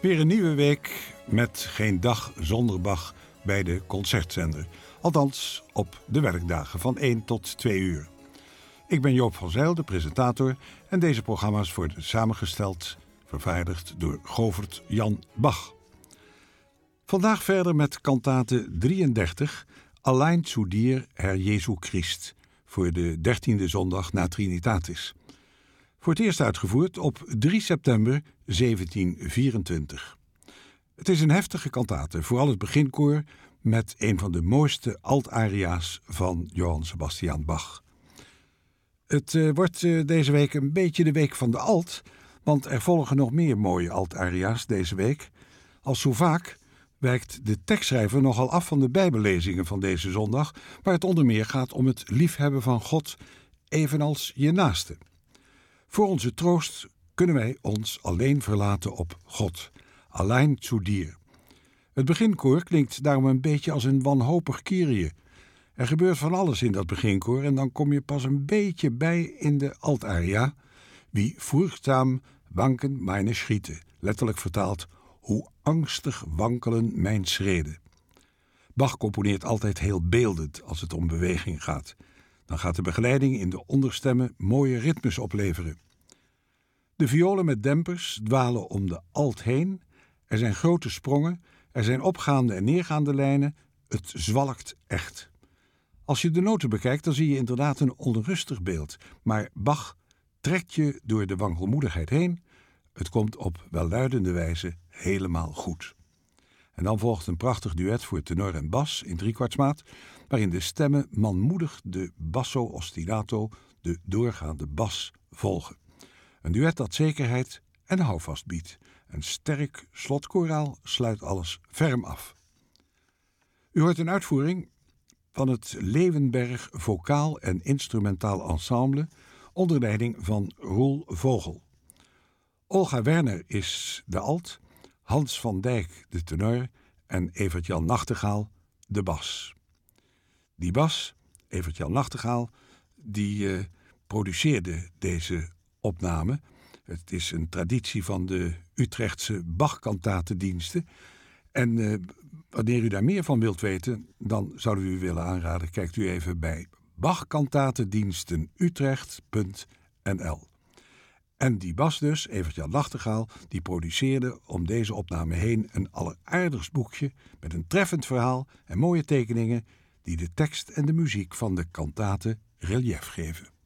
Weer een nieuwe week met geen dag zonder Bach bij de Concertzender. Althans op de werkdagen van 1 tot 2 uur. Ik ben Joop van Zijl, de presentator, en deze programma's worden samengesteld, vervaardigd door Govert Jan Bach. Vandaag verder met kantate 33, Allein zu dir, Herr Jesu Christ, voor de 13e zondag na Trinitatis. Voor het eerst uitgevoerd op 3 september 1724. Het is een heftige kantate, vooral het beginkoor met een van de mooiste altaria's van Johann Sebastian Bach. Het wordt deze week een beetje de week van de alt, want er volgen nog meer mooie altaria's deze week. Als zo vaak wijkt de tekstschrijver nogal af van de bijbellezingen van deze zondag, waar het onder meer gaat om het liefhebben van God, evenals je naaste. Voor onze troost kunnen wij ons alleen verlaten op God, allein zu dir. Het beginkoor klinkt daarom een beetje als een wanhopig Kyrie. Er gebeurt van alles in dat beginkoor en dan kom je pas een beetje bij in de altaria. Wie furchtzaam wanken meine Schritte, letterlijk vertaald, hoe angstig wankelen mijn schreden. Bach componeert altijd heel beeldend als het om beweging gaat. Dan gaat de begeleiding in de onderstemmen mooie ritmes opleveren. De violen met dempers dwalen om de alt heen. Er zijn grote sprongen, er zijn opgaande en neergaande lijnen. Het zwalkt echt. Als je de noten bekijkt, dan zie je inderdaad een onrustig beeld. Maar Bach trekt je door de wankelmoedigheid heen. Het komt op welluidende wijze helemaal goed. En dan volgt een prachtig duet voor tenor en bas in driekwartsmaat, waarin de stemmen manmoedig de basso ostinato, de doorgaande bas, volgen. Een duet dat zekerheid en houvast biedt. Een sterk slotkoraal sluit alles ferm af. U hoort een uitvoering van het Leeuwenberg Vocaal en Instrumentaal Ensemble onder leiding van Roel Vogel. Olga Werner is de alt, Hans van Dijk de tenor en Evert-Jan Nachtegaal de bas. Die bas, Evert-Jan Nachtegaal, die produceerde deze opname. Het is een traditie van de Utrechtse Bach-kantatendiensten. En wanneer u daar meer van wilt weten, dan zouden we u willen aanraden, kijkt u even bij bachkantatendienstenutrecht.nl. En die bas dus, Evert-Jan Nachtegaal, die produceerde om deze opname heen een alleraardigst boekje met een treffend verhaal en mooie tekeningen die de tekst en de muziek van de kantate relief geven.